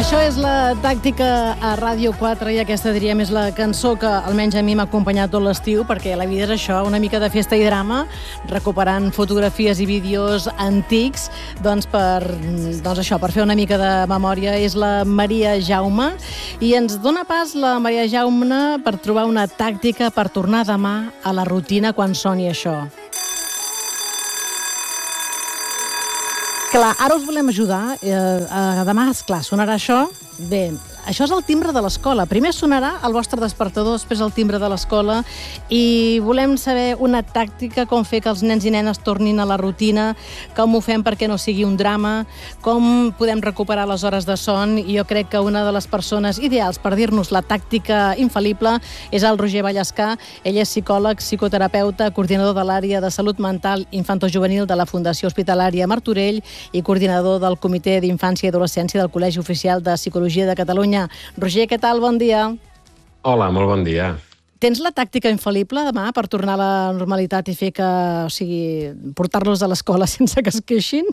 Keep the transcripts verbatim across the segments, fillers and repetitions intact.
Això és la tàctica a Ràdio quatre i aquesta, diríem, és la cançó que almenys a mi m'ha acompanyat tot l'estiu, perquè la vida és això, una mica de festa i drama, recuperant fotografies i vídeos antics, doncs per, doncs això, per fer una mica de memòria. És la Maria Jaume i ens dona pas la Maria Jaume per trobar una tàctica per tornar demà a la rutina quan soni això. Clar, ara us volem ajudar. Eh, demà, esclar, sonarà això. Bé, això és el timbre de l'escola. Primer sonarà el vostre despertador, després el timbre de l'escola, i volem saber una tàctica, com fer que els nens i nenes tornin a la rutina, com ho fem perquè no sigui un drama, com podem recuperar les hores de son, i jo crec que una de les persones ideals per dir-nos la tàctica infal·lible és el Roger Vallescà. Ell és psicòleg, psicoterapeuta, coordinador de l'àrea de salut mental infantojuvenil de la Fundació Hospitalària Martorell i coordinador del Comitè d'Infància i Adolescència del Col·legi Oficial de Psicologia de Catalunya. Roger, què tal? Bon dia. Hola, molt bon dia. Tens la tàctica infal·lible demà per tornar a la normalitat i fer que, o sigui, portar-los a l'escola sense que es queixin?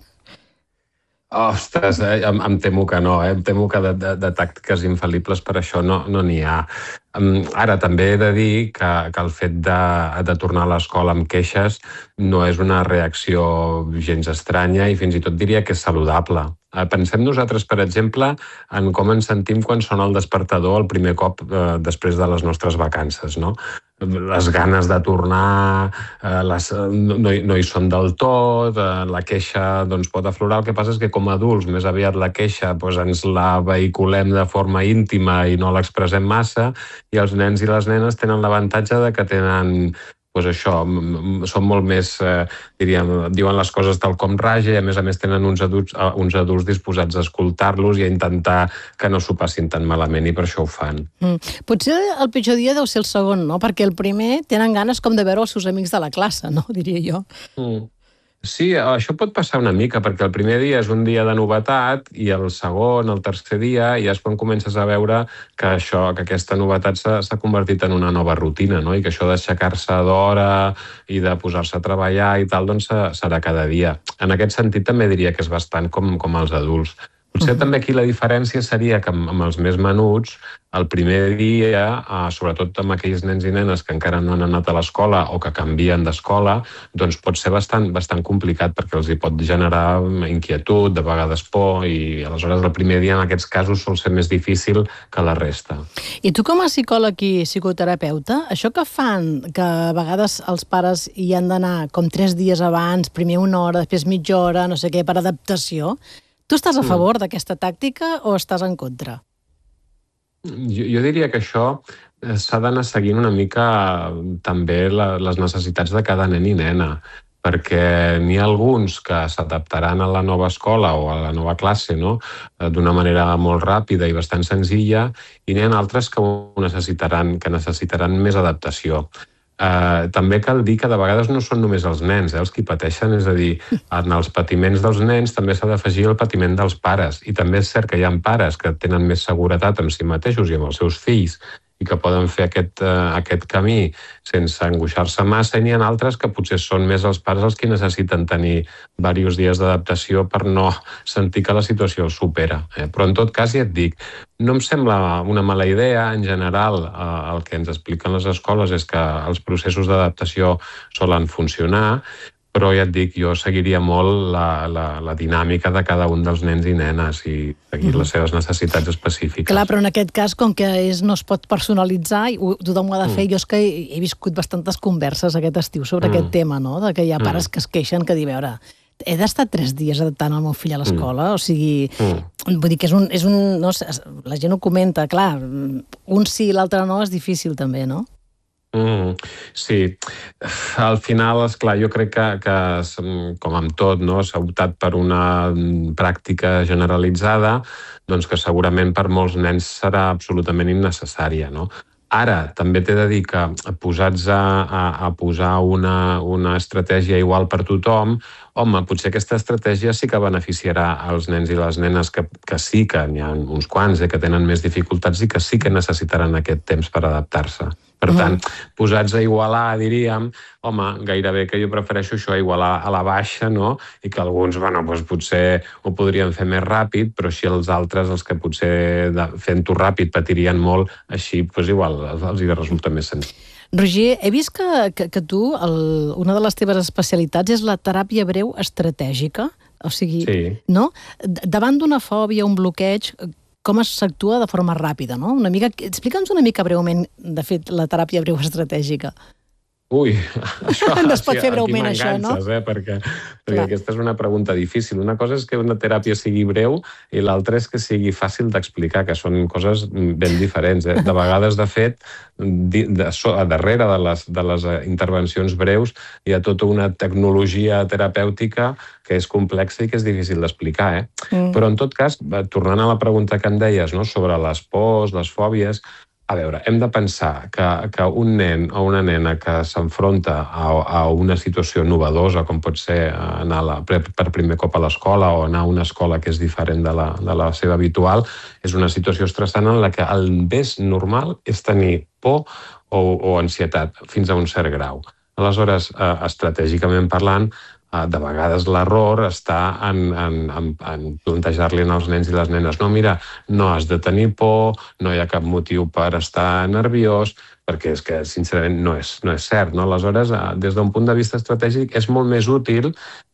Ostres, eh, em, em temo que no, eh? Em temo que de, de, de tàctiques infal·libles per això no no n'hi ha. Um, ara, també he de dir que, que el fet de, de tornar a l'escola amb queixes no és una reacció gens estranya i fins i tot diria que és saludable. Uh, pensem nosaltres, per exemple, en com ens sentim quan sona el despertador el primer cop eh, després de les nostres vacances, no? Les ganes de tornar eh, les, no, no hi són del tot, eh, la queixa doncs, pot aflorar. El que passa és que com a adults més aviat la queixa doncs, ens la vehiculem de forma íntima i no l'expressem massa, i els nens i les nenes tenen l'avantatge de que tenen doncs això, són molt més, eh, diríem, diuen les coses tal com raja i a més a més tenen uns adults, uns adults disposats a escoltar-los i a intentar que no s'ho passin tan malament i per això ho fan. Mm. Potser el pitjor dia deu ser el segon, no? Perquè el primer tenen ganes com de veure els seus amics de la classe, no? Diria jo. Mm. Sí, això pot passar una mica, perquè el primer dia és un dia de novetat i el segon, el tercer dia, ja és quan comences a veure que això, que aquesta novetat s'ha convertit en una nova rutina, no? I que això d'aixecar-se d'hora i de posar-se a treballar i tal, doncs serà cada dia. En aquest sentit també diria que és bastant com, com els adults. Potser també aquí la diferència seria que amb, amb els més menuts, el primer dia, eh, sobretot amb aquells nens i nenes que encara no han anat a l'escola o que canvien d'escola, doncs pot ser bastant, bastant complicat perquè els hi pot generar inquietud, de vegades por, i aleshores el primer dia en aquests casos sol ser més difícil que la resta. I tu com a psicòleg i psicoterapeuta, això que fan, que a vegades els pares hi han d'anar com tres dies abans, primer una hora, després mitja hora, no sé què, per adaptació, tu estàs a favor d'aquesta tàctica o estàs en contra? Jo, jo diria que això s'ha d'anar seguint una mica també la, les necessitats de cada nen i nena, perquè n'hi ha alguns que s'adaptaran a la nova escola o a la nova classe, no? D'una manera molt ràpida i bastant senzilla, i n'hi ha altres que ho necessitaran, que necessitaran més adaptació. Uh, també cal dir que de vegades no són només els nens eh, els que pateixen, és a dir, en els patiments dels nens també s'ha d'afegir el patiment dels pares, i també és cert que hi ha pares que tenen més seguretat en si mateixos i amb els seus fills i que poden fer aquest, uh, aquest camí sense angoixar-se massa, i n'hi ha altres que potser són més els pares els que necessiten tenir diversos dies d'adaptació per no sentir que la situació els supera. Eh? Però en tot cas, ja et dic, no em sembla una mala idea. En general, eh, el que ens expliquen les escoles és que els processos d'adaptació solen funcionar, però ja et dic, jo seguiria molt la, la, la dinàmica de cada un dels nens i nenes i seguir mm-hmm. les seves necessitats específiques. Clar, però en aquest cas, com que és, no es pot personalitzar i ho, tothom ho ha de fer, mm. jo és que he, he viscut bastantes converses aquest estiu sobre mm. aquest tema, no? De que hi ha pares mm. que es queixen, que diuen, a veure, he d'estar tres dies adaptant el meu fill a l'escola, mm. o sigui, mm. vull dir que és un... És un no, la gent ho comenta, clar, un sí i l'altre no és difícil també, no? Mm, sí, al final, esclar, jo crec que, que com amb tot, no, s'ha optat per una pràctica generalitzada, doncs que segurament per molts nens serà absolutament innecessària, no? Ara, també t'he de dir que posats a, a, a posar una, una estratègia igual per tothom, home, potser aquesta estratègia sí que beneficiarà als nens i les nenes que, que sí que n'hi ha uns quants eh, que tenen més dificultats i que sí que necessitaran aquest temps per adaptar-se. Per tant, posats a igualar, diríem, home, gairebé que jo prefereixo això, igualar a la baixa, no? I que alguns, bueno, doncs potser ho podrien fer més ràpid, però així els altres, els que potser fent-ho ràpid patirien molt, així, doncs igual, els hi resulta més senzill. Roger, he vist que, que, que tu, el, una de les teves especialitats és la teràpia breu estratègica, o sigui, sí. no? Davant d'una fòbia, un bloqueig, com s'actua de forma ràpida, no? Una mica, explica'ns una mica breument, de fet, la teràpia breu estratègica. Ui, això... No es pot fer breument, això, no? Eh? Perquè, perquè aquesta és una pregunta difícil. Una cosa és que una teràpia sigui breu i l'altra és que sigui fàcil d'explicar, que són coses ben diferents. Eh? De vegades, de fet, de, de, a darrere de les, de les intervencions breus hi ha tota una tecnologia terapèutica que és complexa i que és difícil d'explicar. Eh? Mm. Però, en tot cas, tornant a la pregunta que em deies, no? Sobre les pors, les fòbies... A veure, hem de pensar que, que un nen o una nena que s'enfronta a, a una situació novedosa, com pot ser anar la, per primer cop a l'escola o anar a una escola que és diferent de la, de la seva habitual, és una situació estressant en la que el més normal és tenir por o, o ansietat fins a un cert grau. Aleshores, eh, estratègicament parlant, de vegades l'error està en, en, en, en plantejar-li als nens i les nenes no, mira, no has de tenir por, no hi ha cap motiu per estar nerviós, perquè és que, sincerament, no és, no és cert. No? Aleshores, des d'un punt de vista estratègic, és molt més útil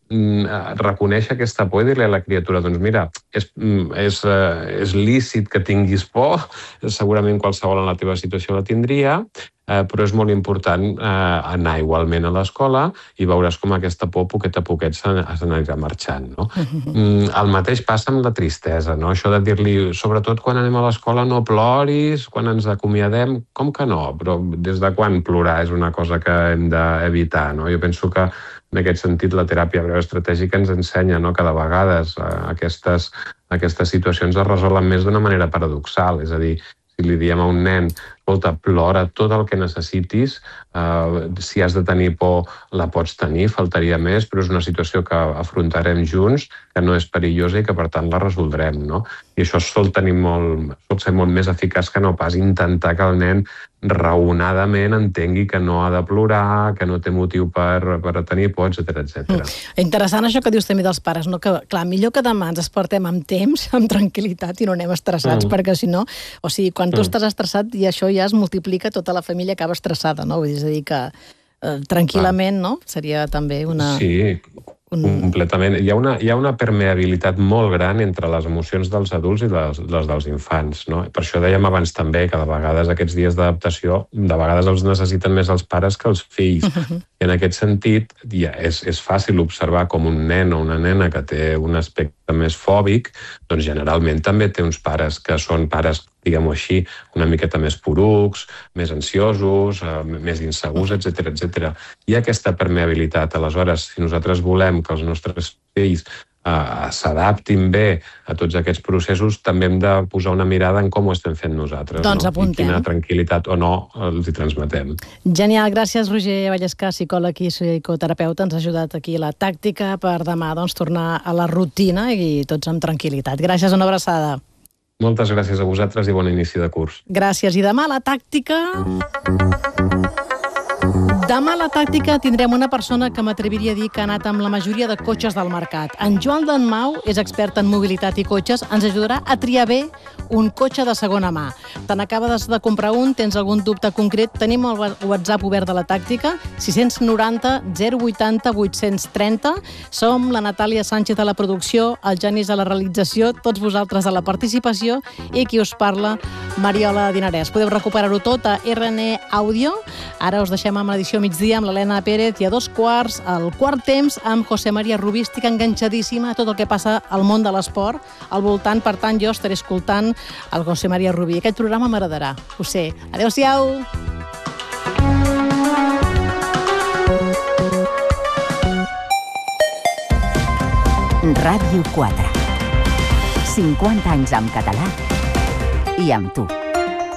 reconèixer aquesta por i dir-li a la criatura, doncs mira, és, és, és lícit que tinguis por, segurament qualsevol en la teva situació la tindria, eh, però és molt important eh, anar igualment a l'escola i veuràs com aquesta por poquet a poquet s'anirà marxant. No? Mm, el mateix passa amb la tristesa, no? Això de dir-li, sobretot quan anem a l'escola, no ploris, quan ens acomiadem, com que no? Però des de quan plorar és una cosa que hem d'evitar, no? Jo penso que en aquest sentit, la teràpia breu estratègica ens ensenya, no?, que de vegades eh, aquestes, aquestes situacions es resolen més d'una manera paradoxal. És a dir, si li diem a un nen, escolta, plora tot el que necessitis, eh, si has de tenir por la pots tenir, faltaria més, però és una situació que afrontarem junts, que no és perillosa i que per tant la resoldrem, no? I això sol tenir molt, sol ser molt més eficaç que no pas intentar que el nen raonadament entengui que no ha de plorar, que no té motiu per, per tenir por, etcètera, etcètera. Mm. Interessant això que dius també dels pares, no? Que, clar, millor que demà ens esportem amb temps, amb tranquil·litat i no anem estressats, mm. perquè si no, o sigui, quan tu mm. estàs estressat i això ja es multiplica, tota la família acaba estressada, no? Vull dir, és a dir que eh, tranquil·lament, no? Seria també una... Sí, un... completament. Hi ha, una, hi ha una permeabilitat molt gran entre les emocions dels adults i les, les dels infants, no? Per això dèiem abans també que de vegades aquests dies d'adaptació, de vegades els necessiten més els pares que els fills. Uh-huh. I en aquest sentit, ja és, és fàcil observar com un nen o una nena que té un aspecte més fòbic, doncs generalment també té uns pares que són pares, diguem-ho així, una miqueta més porucs, més ansiosos, eh, més insegurs, etcètera, etcètera. Hi ha aquesta permeabilitat. Aleshores, si nosaltres volem que els nostres fills eh, s'adaptin bé a tots aquests processos, també hem de posar una mirada en com ho estem fent nosaltres. Doncs no? apuntem. I quina tranquil·litat o no els hi transmetem. Genial, gràcies Roger Vallescà, psicòleg i psicoterapeuta. Ens ha ajudat aquí la tàctica per demà doncs, tornar a la rutina i tots amb tranquil·litat. Gràcies, una abraçada. Moltes gràcies a vosaltres i bon inici de curs. Gràcies. I demà la tàctica... Demà a la tàctica tindrem una persona que m'atreviria a dir que ha anat amb la majoria de cotxes del mercat. En Joan Dalmau és expert en mobilitat i cotxes, ens ajudarà a triar bé un cotxe de segona mà. Te n'acabes de comprar un, tens algun dubte concret, tenim el WhatsApp obert de la tàctica, sis noranta zero vuitanta vuit-cents trenta. Som la Natàlia Sánchez de la producció, el Genís de la realització, tots vosaltres de la participació i qui us parla, Mariola Dinarès. Podeu recuperar-ho tot a R N Audio. Ara us deixem amb l'edició migdia amb l'Helena Pérez i a dos quarts, el quart temps amb José María Rubí. Estic enganxadíssima a tot el que passa al món de l'esport, al voltant, per tant jo estaré escoltant el José María Rubí. Aquest programa m'agradarà, ho sé. Adéu-siau! Ràdio quatre. cinquanta anys en català i amb tu.